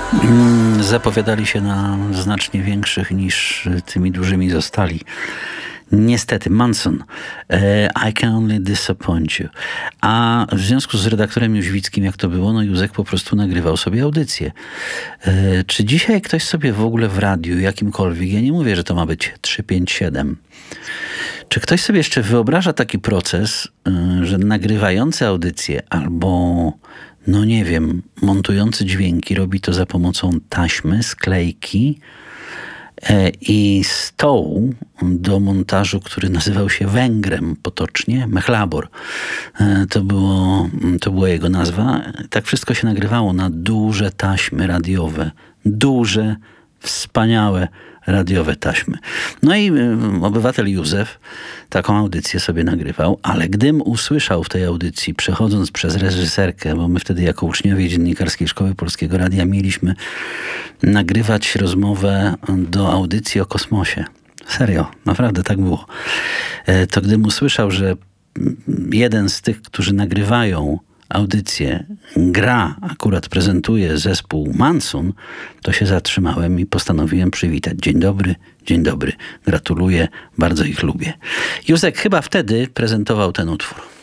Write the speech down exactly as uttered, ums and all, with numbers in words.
Mm, Zapowiadali się na znacznie większych niż tymi dużymi zostali. Niestety, Manson, e, I Can Only Disappoint You. A w związku z redaktorem Jóźwickim, jak to było, no Józek po prostu nagrywał sobie audycję. E, czy dzisiaj ktoś sobie w ogóle w radiu, jakimkolwiek, ja nie mówię, że to ma być trzy pięć siedem, czy ktoś sobie jeszcze wyobraża taki proces, e, że nagrywający audycję albo, no nie wiem, montujący dźwięki robi to za pomocą taśmy, sklejki, i stołu do montażu, który nazywał się Węgrem potocznie, Mechlabor. To, było, to była jego nazwa. Tak wszystko się nagrywało na duże taśmy radiowe. Duże, wspaniałe radiowe taśmy. No i obywatel Józef taką audycję sobie nagrywał, ale gdym usłyszał w tej audycji, przechodząc przez reżyserkę, bo my wtedy jako uczniowie Dziennikarskiej Szkoły Polskiego Radia mieliśmy nagrywać rozmowę do audycji o kosmosie. Serio, naprawdę tak było. To gdym usłyszał, że jeden z tych, którzy nagrywają audycję, gra, akurat prezentuje zespół Manson, to się zatrzymałem i postanowiłem przywitać. Dzień dobry, dzień dobry, gratuluję, bardzo ich lubię. Józek chyba wtedy prezentował ten utwór.